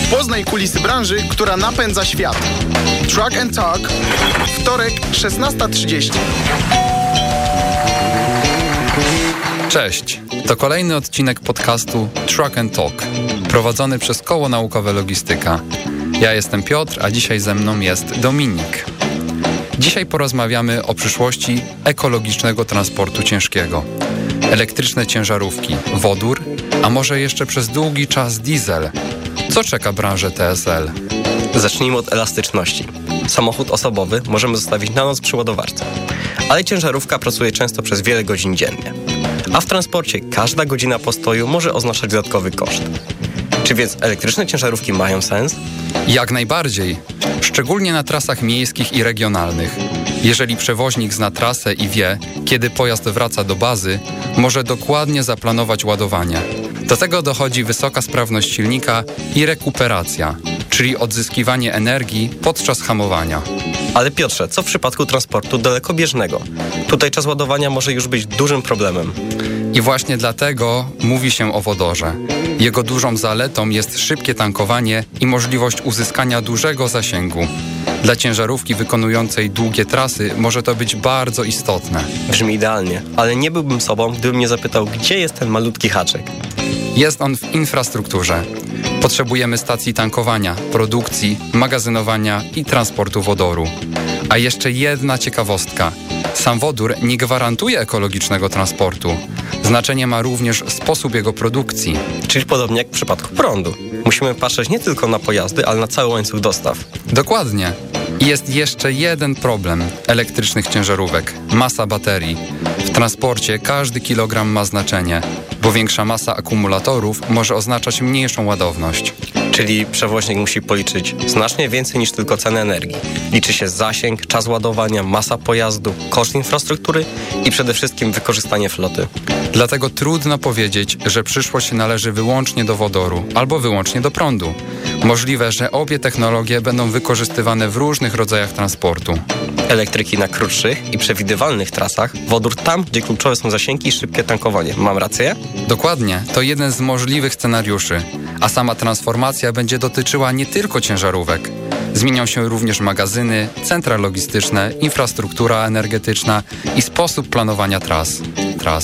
Poznaj kulisy branży, która napędza świat. Truck and Talk, wtorek, 16:30. Cześć, to kolejny odcinek podcastu Truck and Talk, prowadzony przez Koło Naukowe Logistyka. Ja jestem Piotr, a dzisiaj ze mną jest Dominik. Dzisiaj porozmawiamy o przyszłości ekologicznego transportu ciężkiego. Elektryczne ciężarówki, wodór, a może jeszcze przez długi czas diesel. Co czeka branżę TSL? Zacznijmy od elastyczności. Samochód osobowy możemy zostawić na noc przy ładowarce, ale ciężarówka pracuje często przez wiele godzin dziennie. A w transporcie każda godzina postoju może oznaczać dodatkowy koszt. Czy więc elektryczne ciężarówki mają sens? Jak najbardziej, szczególnie na trasach miejskich i regionalnych. Jeżeli przewoźnik zna trasę i wie, kiedy pojazd wraca do bazy, może dokładnie zaplanować ładowanie. Do tego dochodzi wysoka sprawność silnika i rekuperacja, czyli odzyskiwanie energii podczas hamowania. Ale Piotrze, co w przypadku transportu dalekobieżnego? Tutaj czas ładowania może już być dużym problemem. I właśnie dlatego mówi się o wodorze. Jego dużą zaletą jest szybkie tankowanie i możliwość uzyskania dużego zasięgu. Dla ciężarówki wykonującej długie trasy może to być bardzo istotne. Brzmi idealnie, ale nie byłbym sobą, gdybym nie zapytał, gdzie jest ten malutki haczyk. Jest on w infrastrukturze. Potrzebujemy stacji tankowania, produkcji, magazynowania i transportu wodoru. A jeszcze jedna ciekawostka. Sam wodór nie gwarantuje ekologicznego transportu. Znaczenie ma również sposób jego produkcji. Czyli podobnie jak w przypadku prądu. Musimy patrzeć nie tylko na pojazdy, ale na cały łańcuch dostaw. Dokładnie. I jest jeszcze jeden problem elektrycznych ciężarówek. Masa baterii. W transporcie każdy kilogram ma znaczenie, bo większa masa akumulatorów może oznaczać mniejszą ładowność. Czyli przewoźnik musi policzyć znacznie więcej niż tylko cenę energii. Liczy się zasięg, czas ładowania, masa pojazdu, koszt infrastruktury i przede wszystkim wykorzystanie floty. Dlatego trudno powiedzieć, że przyszłość należy wyłącznie do wodoru albo wyłącznie do prądu. Możliwe, że obie technologie będą wykorzystywane w różnych rodzajach transportu. Elektryki na krótszych i przewidywalnych trasach, wodór tam, gdzie kluczowe są zasięgi i szybkie tankowanie. Mam rację? Dokładnie, to jeden z możliwych scenariuszy, a sama transformacja będzie dotyczyła nie tylko ciężarówek. Zmienią się również magazyny, centra logistyczne, infrastruktura energetyczna i sposób planowania tras.